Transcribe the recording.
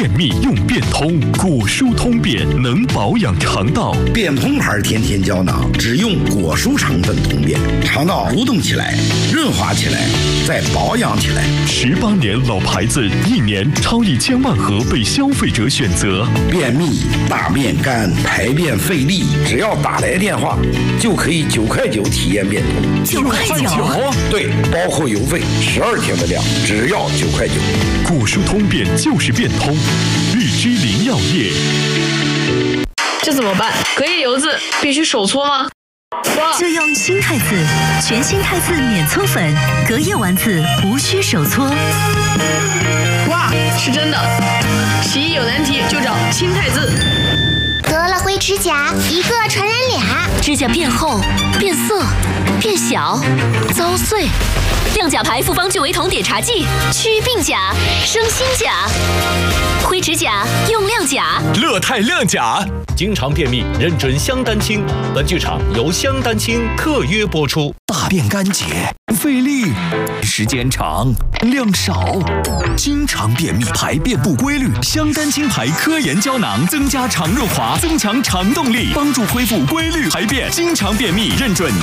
便秘用便通，果蔬通便能保养肠道。 便通牌甜甜胶囊只用果蔬成分通便，肠道蠕动起来，润滑起来，再保养起来。 18年老牌子，1年超1000万盒被消费者选择。 便秘、大便干、排便费力，只要打来电话，就可以9块9体验便通。 9块9？ 对，包括邮费，12天的量，只要9块9。 果蔬通便就是便通，日之林药业。 这怎么办？隔夜油渍必须手搓吗？ 就用新汰渍，全新汰渍免搓粉，隔夜丸子无需手搓。 哇，是真的！洗衣有难题就找新汰渍。 得了灰指甲，一个传染俩， 指甲变厚、变色、变小、遭碎。亮甲牌复方聚维酮碘茶剂，祛病甲，生新甲。灰指甲用亮甲， 乐泰亮甲。经常便秘，认准香丹青。本剧场由香丹青特约播出。 大便干结，费力，时间长，量少，经常便秘，排便不规律。香丹青牌科研胶囊增加肠润滑，增强肠动力，帮助恢复规律排便。经常便秘，认准